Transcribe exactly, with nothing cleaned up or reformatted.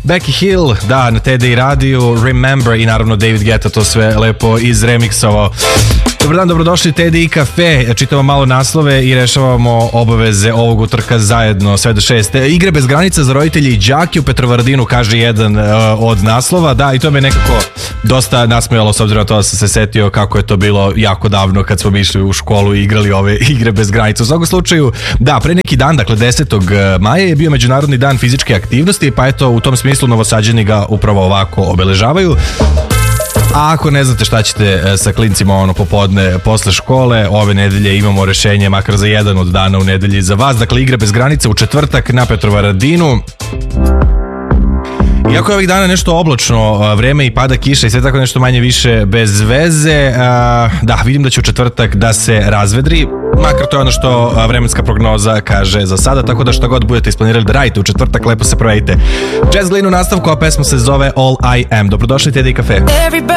Becky Hill, da, na T D I radiju, Remember i naravno David Guetta to sve lepo izremiksovao. Dobar dan, dobrodošli T D I kafe, čitamo malo naslove i rešavamo obaveze ovog utorka zajedno sve do šest. Igre bez granica za roditelji i đake u Petrovaradinu, kaže jedan uh, od naslova, da, i to me nekako dosta nasmejalo s obzirom na to da sam se setio kako je to bilo jako davno kad smo išli u školu i igrali ove igre bez granica. U svakom slučaju, da, pre neki dan, dakle desetog maja je bio Međunarodni dan fizičke aktivnosti, pa eto u tom smislu Novosađani ga upravo ovako obeležavaju. A ako ne znate šta ćete sa klincima ono popodne posle škole, ove nedelje imamo rešenje makar za jedan od dana u nedelji za vas. Dakle, igre bez granica u četvrtak na Petrovaradinu. Iako je ovih dana nešto oblačno vreme i pada kiša i sve tako nešto manje više bez veze, da, vidim da će u četvrtak da se razvedri, makar to je ono što vremenska prognoza kaže za sada, tako da šta god budete isplanirali da radite u četvrtak, lepo se provedite. Jazz Glynn u nastavku, a pesma se zove All I Am. Dobrodošli T D I kafe.